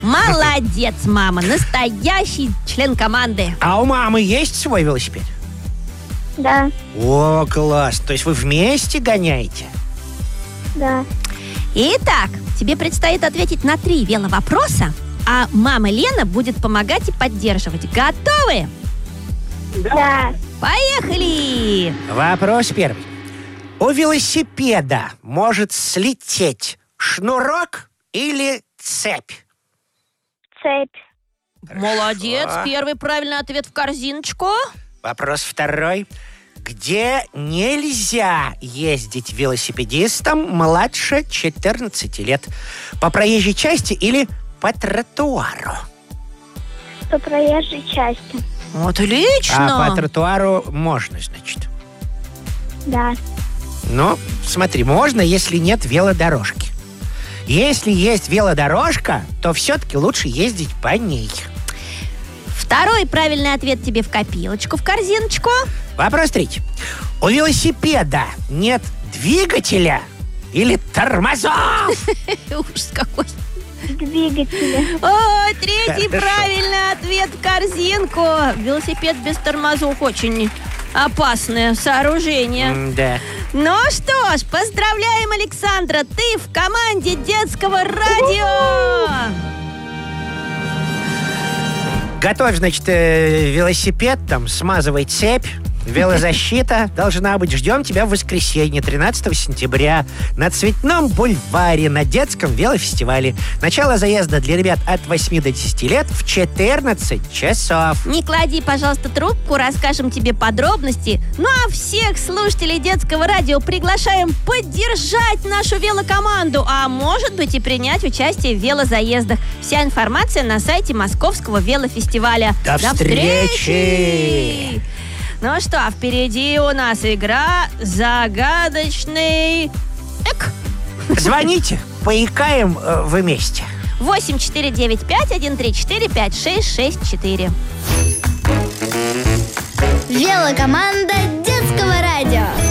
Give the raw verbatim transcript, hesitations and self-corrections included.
Молодец, мама, настоящий член команды. А у мамы есть свой велосипед? Да. О, класс. То есть вы вместе гоняете? Да. Итак, тебе предстоит ответить на три веловопроса, а мама Лена будет помогать и поддерживать. Готовы? Да. Поехали! Вопрос первый. У велосипеда может слететь шнурок или цепь? Цепь. Молодец, первый правильный ответ в корзиночку. Вопрос второй. Где нельзя ездить велосипедистам младше четырнадцати лет? По проезжей части или по тротуару? По проезжей части. Отлично! А по тротуару можно, значит? Да. Ну, смотри, можно, если нет велодорожки. Если есть велодорожка, то все-таки лучше ездить по ней. Второй правильный ответ тебе в копилочку, в корзиночку. Вопрос третий. У велосипеда нет двигателя или тормозов? Ужас какой. Двигатели. О, третий Хорошо. правильный ответ в корзинку. Велосипед без тормозов очень опасное сооружение. М-да. Ну что ж, поздравляем, Александра, ты в команде детского радио. Готовь, значит, э, велосипед, там, смазывай цепь. Велозащита должна быть. Ждем тебя в воскресенье, тринадцатого сентября, на Цветном бульваре, на детском велофестивале. Начало заезда для ребят от восьми до десяти лет в четырнадцать часов. Не клади, пожалуйста, трубку, расскажем тебе подробности. Ну а всех слушателей детского радио приглашаем поддержать нашу велокоманду, а может быть и принять участие в велозаездах. Вся информация на сайте Московского велофестиваля. До встречи! Ну что, впереди у нас игра «Загадочный эк». Звоните, поикаем э, вместе. восемь четыре девять пять один три четыре пять шесть шесть четыре. Велокоманда детского радио.